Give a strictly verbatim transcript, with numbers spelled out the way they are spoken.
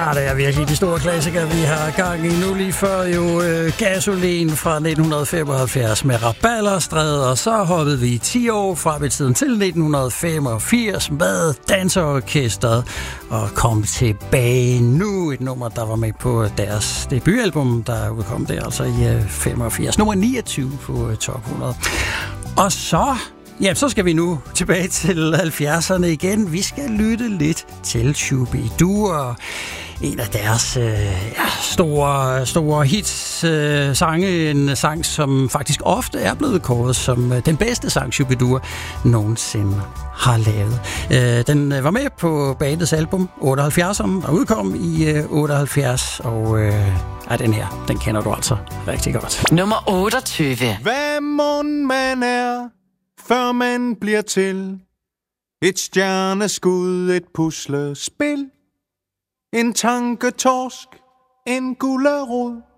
Ja, det er virkelig de store klassikere, vi har gang i nu. Lige før jo øh, Gasolin fra nitten femoghalvfjerds med Rabalderstræde, og så hoppede vi ti år frem i tiden til nitten femogfirs med Danseorkestret og kom tilbage nu. Et nummer, der var med på deres debutalbum, der udkom der altså i øh, femogfirs. Nummer niogtyve på øh, top hundrede. Og så... Ja, så skal vi nu tilbage til halvfjerdserne igen. Vi skal lytte lidt til Shu-Bi-Dua og en af deres øh, ja, store, store hits øh, sange. En sang, som faktisk ofte er blevet kåret som øh, den bedste sang, Shu-Bi-Dua nogensinde har lavet. Øh, den var med på bandets album otteoghalvfjerdserne og udkom i øh, otteoghalvfjerds, og øh, ja, den her, den kender du altså rigtig godt. Nummer otteogtyve. Hvad mon man er, før man bliver til et stjerneskud, et puslespil, en tanketorsk, en gulerod,